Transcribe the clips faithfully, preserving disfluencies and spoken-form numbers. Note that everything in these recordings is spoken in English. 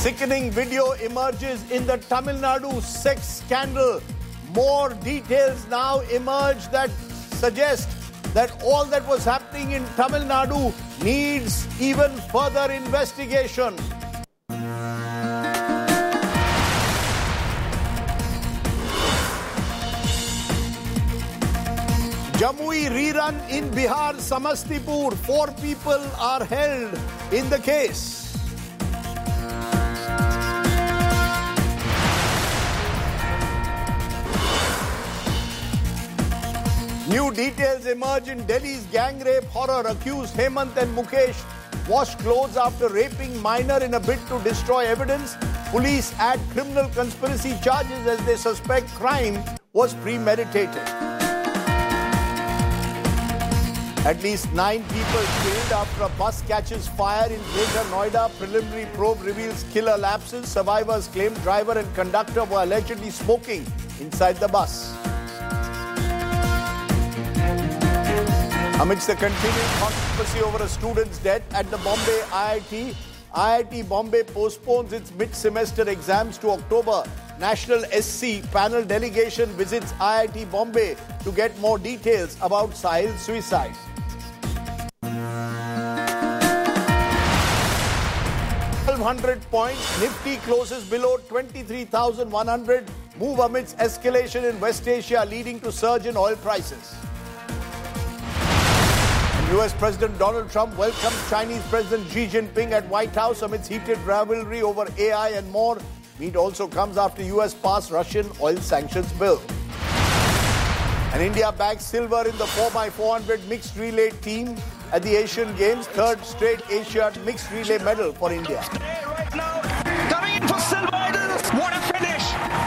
Sickening video emerges in the Tamil Nadu sex scandal. More details now emerge that suggest that all that was happening in Tamil Nadu needs even further investigation. Jamui rerun in Bihar, Samastipur. Four people are held in the case. New details emerge in Delhi's gang rape horror. Accused Hemant and Mukesh washed clothes after raping minor in a bid to destroy evidence. Police add criminal conspiracy charges as they suspect crime was premeditated. At least nine people killed after a bus catches fire in Greater Noida. Preliminary probe reveals killer lapses. Survivors claim driver and conductor were allegedly smoking inside the bus. Amidst the continuing controversy over a student's death at the Bombay I I T, I I T Bombay postpones its mid-semester exams to October. National S C panel delegation visits I I T Bombay to get more details about Sahil's suicide. twelve hundred points, Nifty closes below twenty-three thousand one hundred. Move amidst escalation in West Asia leading to surge in oil prices. U S President Donald Trump welcomes Chinese President Xi Jinping at White House amidst heated rivalry over A I and more. Meet also comes after U S passed Russian oil sanctions bill. And India bags silver in the four by four hundred mixed relay team at the Asian Games. Third straight Asian mixed relay medal for India. Right now, coming in for silver medals. What a finish!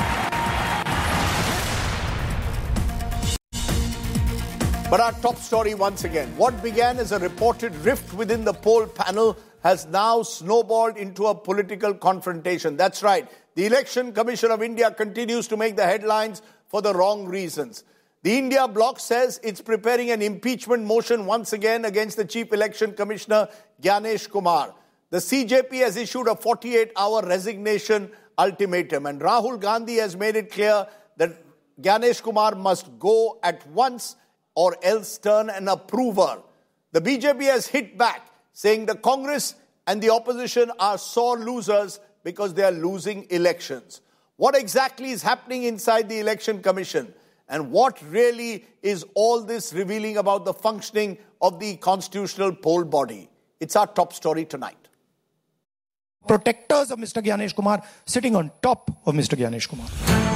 But our top story once again. What began as a reported rift within the poll panel has now snowballed into a political confrontation. That's right. The Election Commission of India continues to make the headlines for the wrong reasons. The India bloc says it's preparing an impeachment motion once again against the Chief Election Commissioner Gyanesh Kumar. The C J P has issued a forty-eight hour resignation ultimatum, and Rahul Gandhi has made it clear that Gyanesh Kumar must go at once or else turn an approver. The B J P has hit back, saying the Congress and the opposition are sore losers because they are losing elections. What exactly is happening inside the Election Commission? And what really is all this revealing about the functioning of the constitutional poll body? It's our top story tonight. Protectors of Mister Gyanesh Kumar sitting on top of Mister Gyanesh Kumar.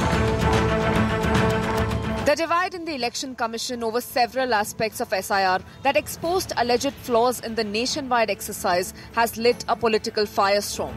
The divide in the Election Commission over several aspects of S I R that exposed alleged flaws in the nationwide exercise has lit a political firestorm.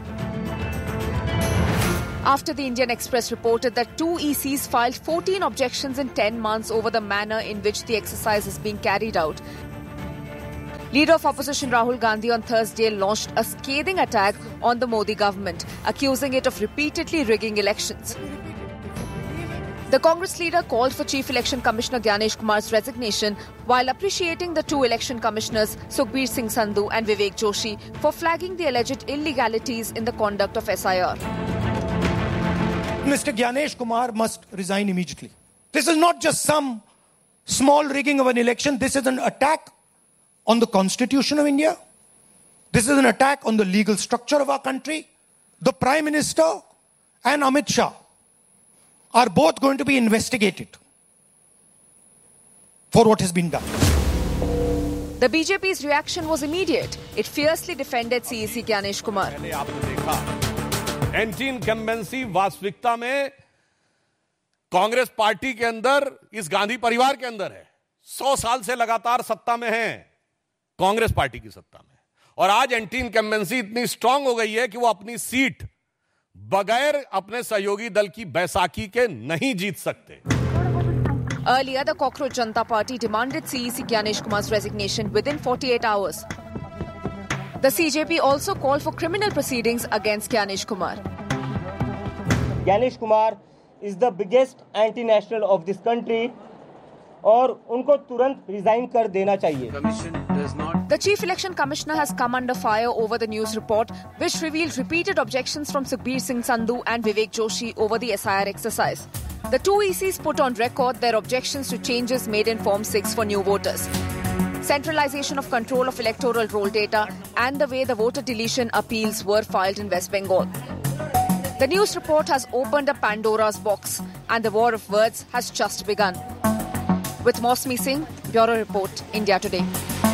After the Indian Express reported that two E Cs filed fourteen objections in ten months over the manner in which the exercise is being carried out, Leader of Opposition Rahul Gandhi on Thursday launched a scathing attack on the Modi government, accusing it of repeatedly rigging elections. The Congress leader called for Chief Election Commissioner Gyanesh Kumar's resignation while appreciating the two election commissioners Sukhbir Singh Sandhu and Vivek Joshi for flagging the alleged illegalities in the conduct of S I R. Mister Gyanesh Kumar must resign immediately. This is not just some small rigging of an election. This is an attack on the Constitution of India. This is an attack on the legal structure of our country. The Prime Minister and Amit Shah are both going to be investigated for what has been done. The B J P's reaction was immediate. It fiercely defended C E C Gyanesh Kumar. Anti incumbency वास्तविकता में Congress party के अंदर इस गांधी परिवार के अंदर है। सौ साल से लगातार सत्ता में है कांग्रेस पार्टी की सत्ता में, और आज एंटी इनकम्बेंसी इतनी स्ट्रांग हो गई है कि वो अपनी सीट बगैर अपने सहयोगी दल की बैसाखी के नहीं जीत सकते। Earlier, the Cockroach Janata Party demanded C E C Gyanesh Kumar's resignation within forty-eight hours. The C J P also called for criminal proceedings against Gyanesh Kumar. Gyanesh Kumar is the biggest anti-national of this country और उनको तुरंत resign कर देना चाहिए। Commission does not The Chief Election Commissioner has come under fire over the news report, which revealed repeated objections from Sukhbir Singh Sandhu and Vivek Joshi over the S I R exercise. The two E Cs put on record their objections to changes made in Form six for new voters, centralization of control of electoral roll data, and the way the voter deletion appeals were filed in West Bengal. The news report has opened a Pandora's box, and the war of words has just begun. With Mosmi Singh, Bureau Report, India Today.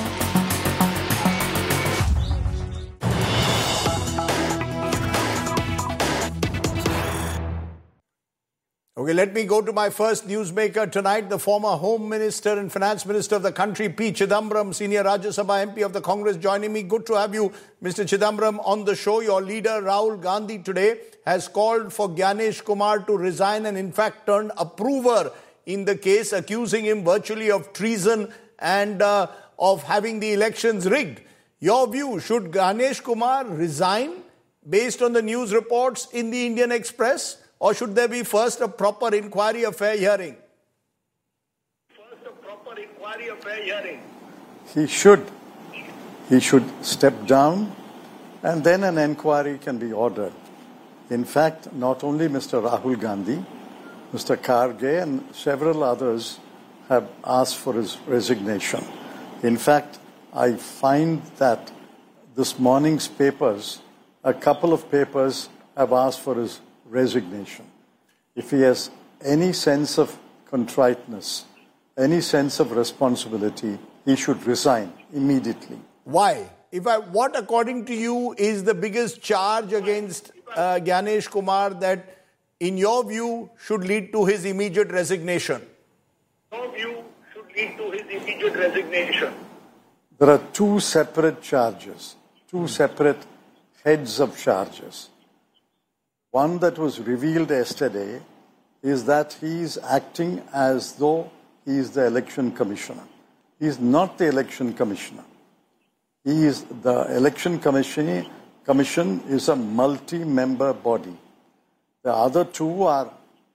Okay, let me go to my first newsmaker tonight, the former Home Minister and Finance Minister of the country, P. Chidambaram, senior Rajya Sabha M P of the Congress, joining me. Good to have you, Mister Chidambaram, on the show. Your leader, Rahul Gandhi, today has called for Gyanesh Kumar to resign and in fact turned approver in the case, accusing him virtually of treason and uh, of having the elections rigged. Your view, should Gyanesh Kumar resign based on the news reports in the Indian Express? Or should there be first a proper inquiry, a fair hearing? First a proper inquiry, a fair hearing. He should. He should step down and then an inquiry can be ordered. In fact, not only Mister Rahul Gandhi, Mister Kharge and several others have asked for his resignation. In fact, I find that this morning's papers, a couple of papers have asked for his resignation. If he has any sense of contriteness, any sense of responsibility, he should resign immediately. Why? If I, what, according to you, is the biggest charge against uh, Gyanesh Kumar that, in your view, should lead to his immediate resignation? In your view, should lead to his immediate resignation. There are two separate charges, two separate heads of charges. One that was revealed yesterday is that he is acting as though he is the election commissioner. He is not the election commissioner. He is the election commission. Commission is a multi-member body. The other two are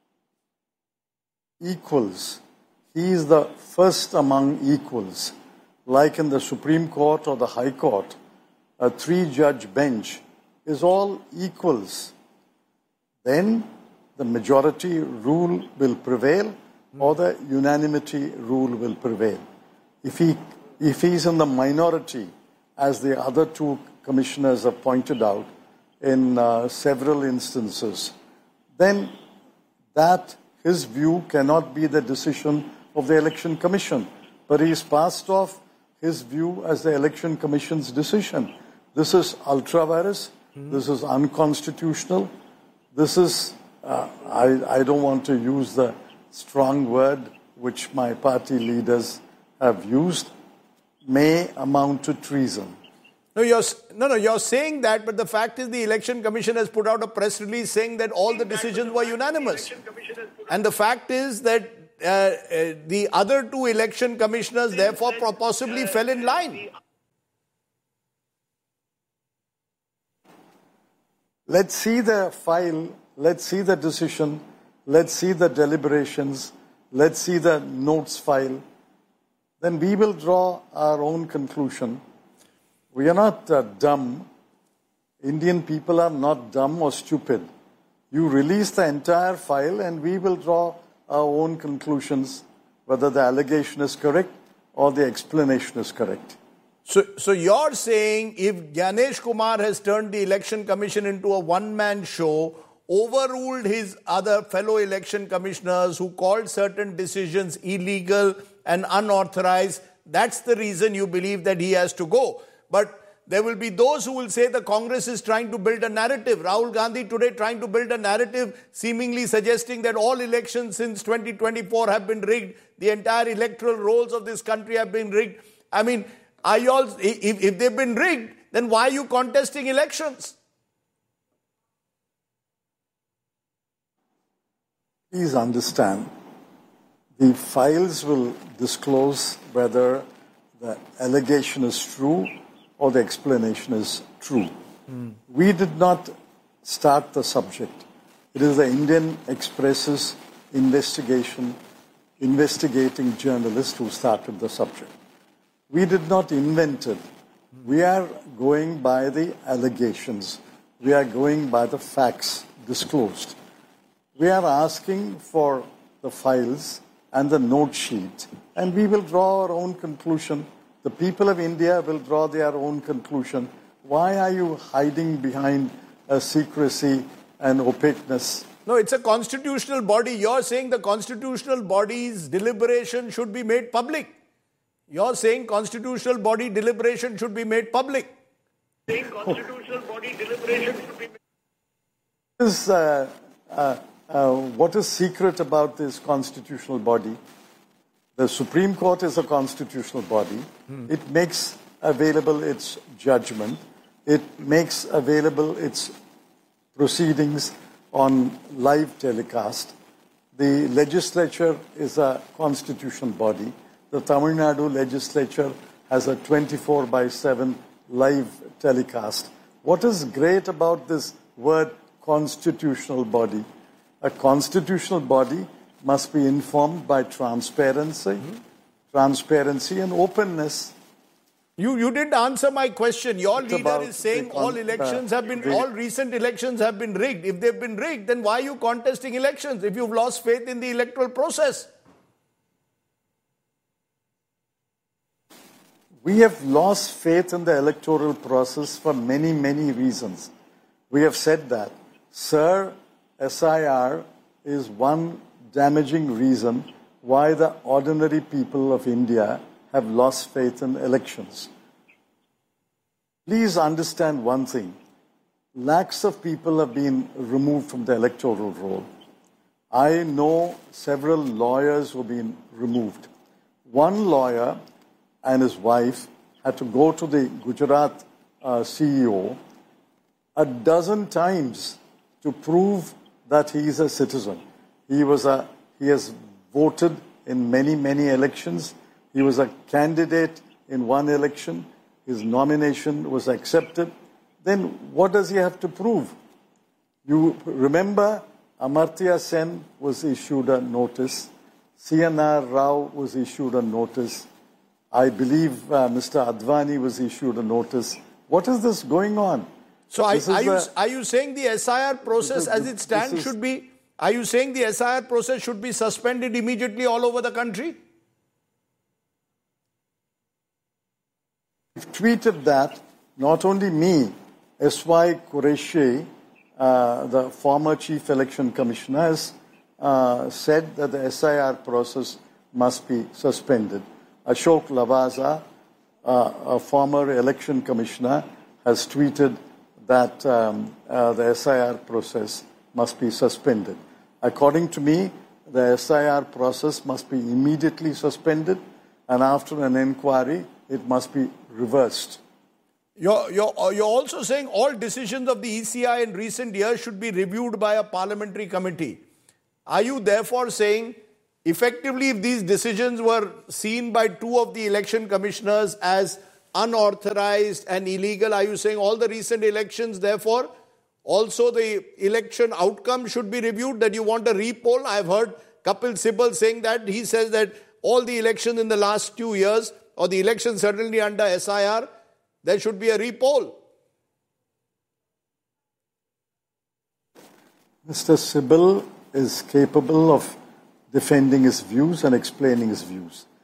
equals. He is the first among equals. Like in the Supreme Court or the High Court, a three-judge bench is all equals. Then the majority rule will prevail or the unanimity rule will prevail. If he if he is in the minority, as the other two commissioners have pointed out in uh, several instances, then that his view cannot be the decision of the Election Commission. But he is passed off his view as the Election Commission's decision. This is ultra-vires. Mm-hmm. This is unconstitutional. This is, uh, I, I don't want to use the strong word which my party leaders have used, may amount to treason. No, you're, no, no, you're saying that, but the fact is the Election Commission has put out a press release saying that all the decisions were unanimous. And the fact is that uh, uh, the other two election commissioners therefore possibly fell in line. Let's see the file, let's see the decision, let's see the deliberations, let's see the notes file. Then we will draw our own conclusion. We are not uh, dumb. Indian people are not dumb or stupid. You release the entire file and we will draw our own conclusions, whether the allegation is correct or the explanation is correct. So, so you're saying if Gyanesh Kumar has turned the Election Commission into a one-man show, overruled his other fellow election commissioners who called certain decisions illegal and unauthorized, that's the reason you believe that he has to go. But there will be those who will say the Congress is trying to build a narrative. Rahul Gandhi today trying to build a narrative, seemingly suggesting that all elections since twenty twenty-four have been rigged. The entire electoral rolls of this country have been rigged. I mean, are you all, if, if they've been rigged, then why are you contesting elections? Please understand, the files will disclose whether the allegation is true or the explanation is true. Mm. We did not start the subject. It is the Indian Express's investigation, investigating journalist who started the subject. We did not invent it. We are going by the allegations. We are going by the facts disclosed. We are asking for the files and the note sheet, and we will draw our own conclusion. The people of India will draw their own conclusion. Why are you hiding behind a secrecy and opaqueness? No, it's a constitutional body. You're saying the constitutional body's deliberation should be made public. You're saying constitutional body deliberation should be made public. Saying constitutional body deliberation should be made Is, uh, uh, uh, what is secret about this constitutional body? The Supreme Court is a constitutional body. Hmm. It makes available its judgment. It makes available its proceedings on live telecast. The legislature is a constitutional body. The Tamil Nadu legislature has a twenty-four by seven live telecast. What is great about this word constitutional body? A constitutional body must be informed by transparency, mm-hmm. transparency and openness. You you didn't answer my question. Your It's leader about is saying the con- all elections uh, have been, the- all recent elections have been rigged. If they've been rigged, then why are you contesting elections if you've lost faith in the electoral process? We have lost faith in the electoral process for many, many reasons. We have said that. Sir, S I R is one damaging reason why the ordinary people of India have lost faith in elections. Please understand one thing. Lakhs of people have been removed from the electoral roll. I know several lawyers who have been removed. One lawyer and his wife had to go to the Gujarat uh, C E O a dozen times to prove that he is a citizen. He was a he has voted in many, many elections. He was a candidate in one election. His nomination was accepted. Then what does he have to prove? You remember Amartya Sen was issued a notice. C N R Rao was issued a notice. I believe uh, Mister Advani was issued a notice. What is this going on? So I, This is are, you, a- are you saying the S I R process This is- as it stands this is- should be, are you saying the S I R process should be suspended immediately all over the country? Tweeted that, not only me, S Y Qureshi, uh, the former Chief Election Commissioner, has uh, said that the S I R process must be suspended. Ashok Lavasa, uh, a former Election Commissioner, has tweeted that um, uh, the S I R process must be suspended. According to me, the S I R process must be immediately suspended, and after an inquiry, it must be reversed. You're, you're, you're also saying all decisions of the E C I in recent years should be reviewed by a parliamentary committee. Are you therefore saying, effectively, if these decisions were seen by two of the election commissioners as unauthorized and illegal, are you saying all the recent elections, therefore, also the election outcome should be reviewed, that you want a repoll? I've heard Kapil Sibal saying that. He says that all the elections in the last two years, or the elections certainly under S I R, there should be a repoll. Mister Sibal is capable of defending his views and explaining his views.